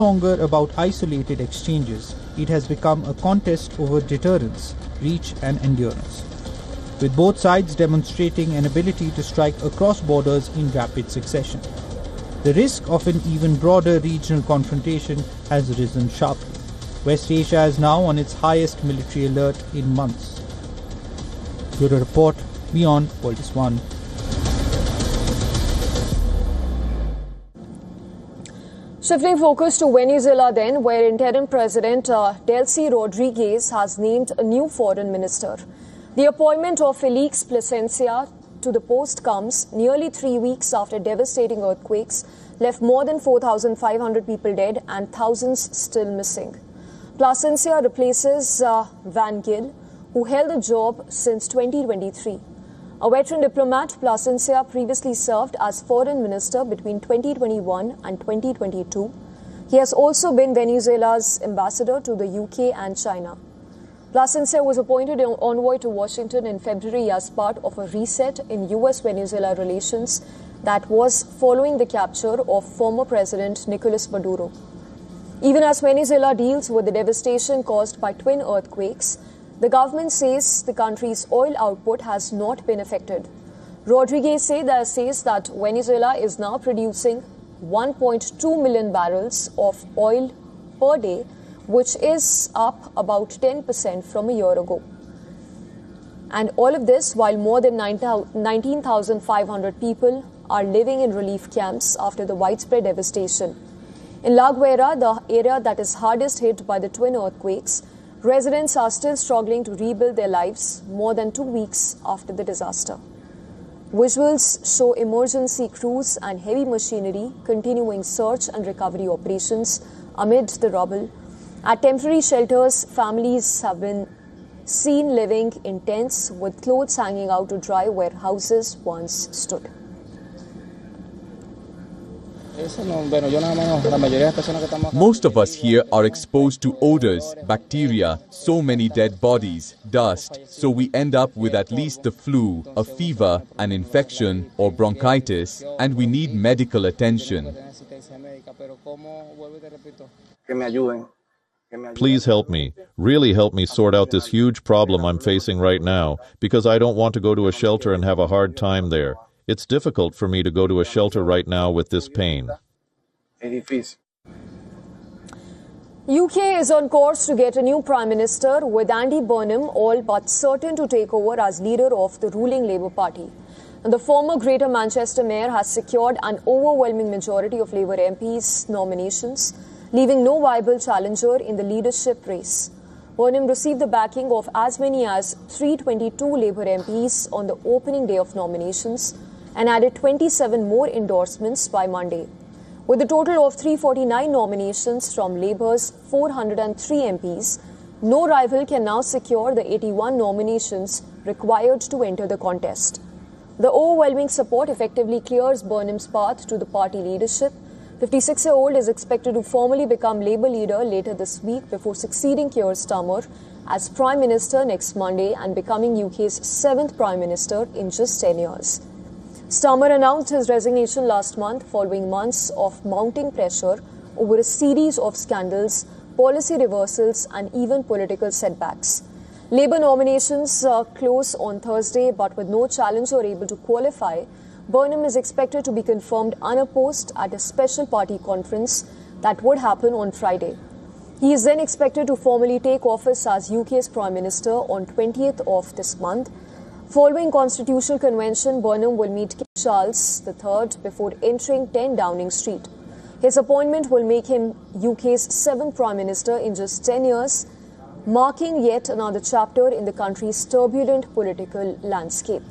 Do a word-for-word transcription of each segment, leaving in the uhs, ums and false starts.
longer about isolated exchanges. It has become a contest over deterrence, reach and endurance, with both sides demonstrating an ability to strike across borders in rapid succession. The risk of an even broader regional confrontation has risen sharply. West Asia is now on its highest military alert in months. Bureau Report, Beyond World is One. Shifting focus to Venezuela then, where interim President uh, Delcy Rodriguez has named a new foreign minister. The appointment of Felix Plasencia to the post comes nearly three weeks after devastating earthquakes left more than four thousand five hundred people dead and thousands still missing. Plasencia replaces uh, Van Gil, who held the job since twenty twenty-three. A veteran diplomat, Plasencia previously served as foreign minister between twenty twenty-one and twenty twenty-two. He has also been Venezuela's ambassador to the U K and China. Plasencia was appointed envoy to Washington in February as part of a reset in U S Venezuela relations that was following the capture of former President Nicolas Maduro. Even as Venezuela deals with the devastation caused by twin earthquakes, the government says the country's oil output has not been affected. Rodriguez say that says that Venezuela is now producing one point two million barrels of oil per day, which is up about ten percent from a year ago. And all of this while more than nineteen thousand five hundred people are living in relief camps after the widespread devastation. In La Guaira, the area that is hardest hit by the twin earthquakes, residents are still struggling to rebuild their lives more than two weeks after the disaster. Visuals show emergency crews and heavy machinery continuing search and recovery operations amid the rubble. At temporary shelters, families have been seen living in tents with clothes hanging out to dry where houses once stood. Most of us here are exposed to odors, bacteria, so many dead bodies, dust, so we end up with at least the flu, a fever, an infection or bronchitis, and we need medical attention. Please help me, really help me sort out this huge problem I'm facing right now, because I don't want to go to a shelter and have a hard time there. It's difficult for me to go to a shelter right now with this pain. U K is on course to get a new Prime Minister, with Andy Burnham all but certain to take over as leader of the ruling Labour Party. And the former Greater Manchester Mayor has secured an overwhelming majority of Labour M Ps' nominations, leaving no viable challenger in the leadership race. Burnham received the backing of as many as three hundred twenty-two Labour M Ps on the opening day of nominations and added twenty-seven more endorsements by Monday. With a total of three hundred forty-nine nominations from Labour's four hundred three M Ps, no rival can now secure the eighty-one nominations required to enter the contest. The overwhelming support effectively clears Burnham's path to the party leadership. fifty-six-year-old is expected to formally become Labour leader later this week before succeeding Keir Starmer as Prime Minister next Monday and becoming U K's seventh Prime Minister in just ten years. Starmer announced his resignation last month following months of mounting pressure over a series of scandals, policy reversals and even political setbacks. Labour nominations uh, close on Thursday, but with no challenger able to qualify, Burnham is expected to be confirmed unopposed at a special party conference that would happen on Friday. He is then expected to formally take office as U K's Prime Minister on twentieth of this month. Following Constitutional Convention, Burnham will meet King Charles the third before entering ten Downing Street. His appointment will make him U K's seventh Prime Minister in just ten years, marking yet another chapter in the country's turbulent political landscape.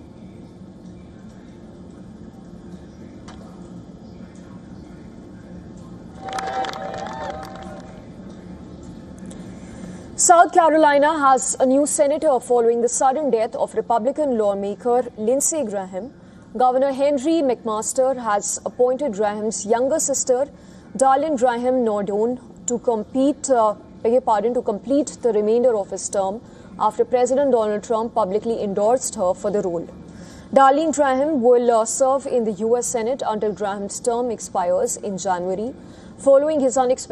South Carolina has a new senator following the sudden death of Republican lawmaker Lindsey Graham. Governor Henry McMaster has appointed Graham's younger sister, Darlene Graham Nordone, to compete, uh, beg your pardon, to complete the remainder of his term after President Donald Trump publicly endorsed her for the role. Darlene Graham will uh, serve in the U S Senate until Graham's term expires in January, following his unexpected